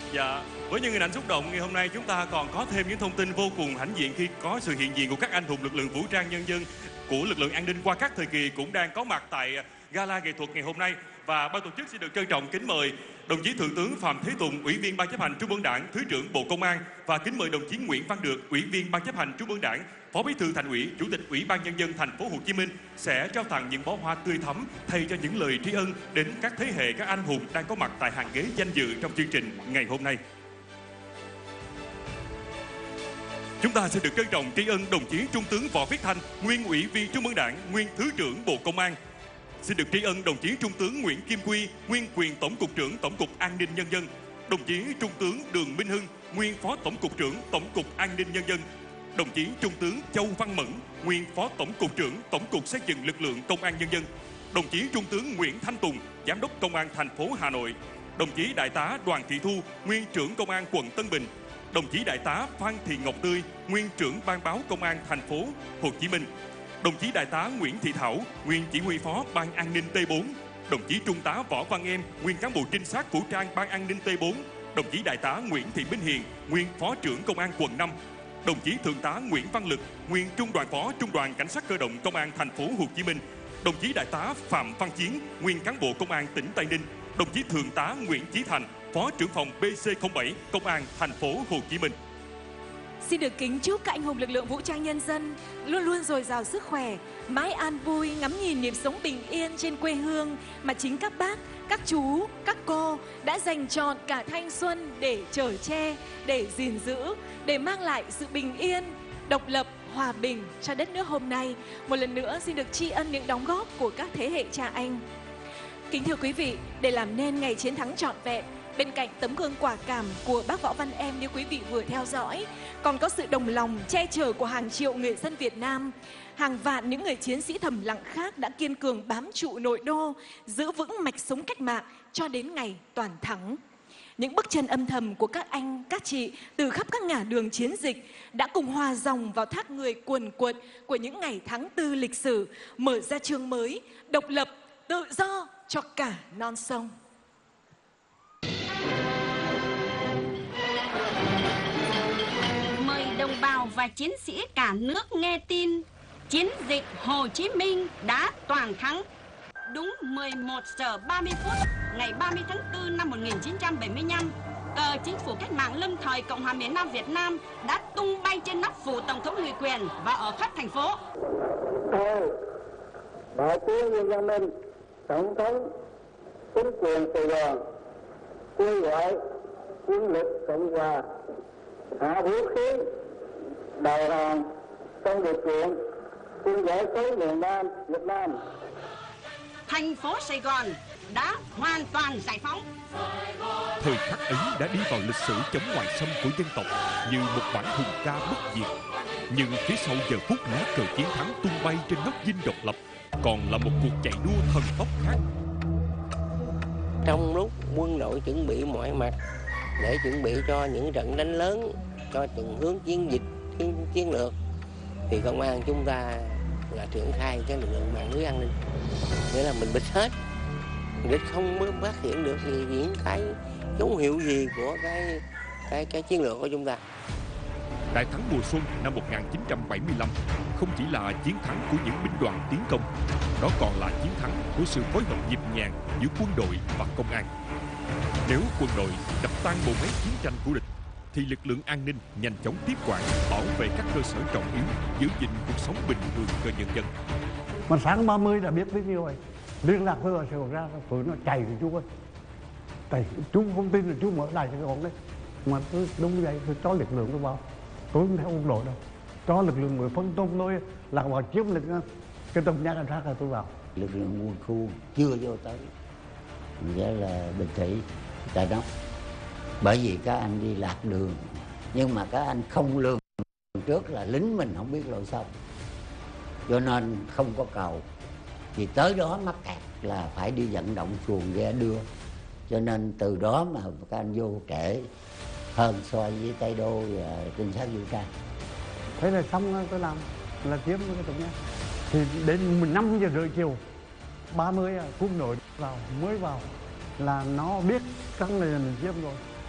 Dạ, với những hình ảnh xúc động ngày hôm nay, chúng ta còn có thêm những thông tin vô cùng hãnh diện khi có sự hiện diện của các anh hùng lực lượng vũ trang nhân dân của lực lượng an ninh qua các thời kỳ cũng đang có mặt tại gala nghệ thuật ngày hôm nay. Và ban tổ chức xin được trân trọng kính mời đồng chí Thượng tướng Phạm Thế Tùng, Ủy viên Ban Chấp hành Trung ương Đảng, Thứ trưởng Bộ Công an, và kính mời đồng chí Nguyễn Văn Được, Ủy viên Ban Chấp hành Trung ương Đảng, Phó Bí thư Thành ủy, Chủ tịch Ủy ban Nhân dân Thành phố Hồ Chí Minh sẽ trao tặng những bó hoa tươi thắm thay cho những lời tri ân đến các thế hệ các anh hùng đang có mặt tại hàng ghế danh dự trong chương trình ngày hôm nay. Chúng ta sẽ được trân trọng tri ân đồng chí Trung tướng Võ Viết Thanh, nguyên Ủy viên Trung ương Đảng, nguyên Thứ trưởng Bộ Công an. Xin được tri ân đồng chí Trung tướng Nguyễn Kim Quy, nguyên quyền Tổng cục trưởng Tổng cục An ninh Nhân dân. Đồng chí Trung tướng Đường Minh Hưng, nguyên Phó Tổng cục trưởng Tổng cục An ninh Nhân dân. Đồng chí Trung tướng Châu Văn Mẫn, nguyên Phó Tổng cục trưởng Tổng cục Xây dựng Lực lượng Công an Nhân dân. Đồng chí Trung tướng Nguyễn Thanh Tùng, Giám đốc Công an thành phố Hà Nội. Đồng chí Đại tá Đoàn Thị Thu, nguyên trưởng Công an quận Tân Bình. Đồng chí Đại tá Phan Thị Ngọc Tươi, nguyên trưởng Ban báo Công an thành phố Hồ Chí Minh. Đồng chí Đại tá Nguyễn Thị Thảo, nguyên chỉ huy phó Ban An ninh T4. Đồng chí Trung tá Võ Văn Em, nguyên cán bộ trinh sát vũ trang Ban An ninh T4. Đồng chí Đại tá Nguyễn Thị Binh Hiền, nguyên Phó trưởng Công an quận 5. Đồng chí Thượng tá Nguyễn Văn Lực, nguyên Trung đoàn Phó Trung đoàn Cảnh sát cơ động Công an thành phố Hồ Chí Minh. Đồng chí Đại tá Phạm Văn Chiến, nguyên cán bộ Công an tỉnh Tây Ninh. Đồng chí Thượng tá Nguyễn Chí Thành, Phó trưởng phòng BC07 Công an thành phố Hồ Chí Minh. Xin được kính chúc các anh hùng lực lượng vũ trang nhân dân luôn luôn dồi dào sức khỏe, mãi an vui, ngắm nhìn nhịp sống bình yên trên quê hương mà chính các bác, các chú, các cô đã dành trọn cả thanh xuân để chở che, để gìn giữ, để mang lại sự bình yên, độc lập, hòa bình cho đất nước hôm nay. Một lần nữa xin được tri ân những đóng góp của các thế hệ cha anh. Kính thưa quý vị, để làm nên ngày chiến thắng trọn vẹn, bên cạnh tấm gương quả cảm của bác Võ Văn Em như quý vị vừa theo dõi, còn có sự đồng lòng che chở của hàng triệu người dân Việt Nam. Hàng vạn những người chiến sĩ thầm lặng khác đã kiên cường bám trụ nội đô, giữ vững mạch sống cách mạng cho đến ngày toàn thắng. Những bước chân âm thầm của các anh, các chị từ khắp các ngả đường chiến dịch đã cùng hòa dòng vào thác người cuồn cuộn của những ngày tháng tư lịch sử, mở ra chương mới, độc lập, tự do cho cả non sông. Mời đồng bào và chiến sĩ cả nước nghe tin, chiến dịch Hồ Chí Minh đã toàn thắng. Đúng 11 giờ 30 phút ngày 30 tháng 4 năm 1975, cờ chính phủ cách mạng lâm thời Cộng hòa miền Nam Việt Nam đã tung bay trên nóc phủ Tổng thống ủy quyền và ở khắp thành phố. Đại tướng Nguyễn Văn Linh, Tổng thống chính quyền Sài Gòn, kêu gọi quân lực Cộng hòa hạ vũ khí đầu hàng trong điều kiện quân giải phóng miền Nam Việt Nam. Thành phố Sài Gòn đã hoàn toàn giải phóng. Thời khắc ấy đã đi vào lịch sử chống ngoại xâm của dân tộc như một bản hùng ca bất diệt. Nhưng phía sau giờ phút lá cờ chiến thắng tung bay trên nóc dinh độc lập còn là một cuộc chạy đua thần tốc khác. Trong lúc quân đội chuẩn bị mọi mặt để chuẩn bị cho những trận đánh lớn, cho từng hướng chiến dịch, chiến lược, thì công an chúng ta là triển khai cái lực lượng mạng lưới an ninh, nghĩa là mình bịt hết, địch không phát hiện được những cái dấu hiệu gì của cái chiến lược của chúng ta. Đại thắng mùa xuân năm 1975 không chỉ là chiến thắng của những binh đoàn tiến công, đó còn là chiến thắng của sự phối hợp nhịp nhàng giữa quân đội và công an. Nếu quân đội đập tan bộ máy chiến tranh của địch, thì lực lượng an ninh nhanh chóng tiếp quản, bảo vệ các cơ sở trọng yếu, giữ gìn cuộc sống bình thường cho nhân dân. Mà sáng 30 đã biết với như vậy, liên lạc với Sài Gòn ra, phường nó chạy thì chú ơi. Tại chú không tin là chú mở đài Sài Gòn đấy. Mà đúng vậy, tôi cho lực lượng tôi vào. Tôi không theo quân đội đâu. Cho lực lượng người phân công tôi là vào chiếm lực cái tổng nhà cảnh sát là tôi vào. Lực lượng quân khu chưa vô tới, nghĩa là Bình Thủy, Đà Nẵng. Bởi vì các anh đi lạc đường, nhưng mà các anh không lường trước là lính mình không biết lội sông, cho nên không có cầu, thì tới đó mắc kẹt là phải đi vận động xuồng ghe đưa, cho nên từ đó mà các anh vô trễ hơn so với Tây Đô và trinh sát vũ trang. Thế là xong tôi làm là chiếm cái tổng nhà. Thì đến 5 giờ rưỡi chiều 30 quân đội vào mới vào là nó biết căng này là mình chiếm rồi.